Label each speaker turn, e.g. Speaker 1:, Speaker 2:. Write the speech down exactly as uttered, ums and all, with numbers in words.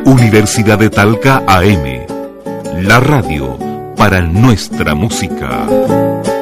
Speaker 1: Universidad de Talca A M, la radio para nuestra música.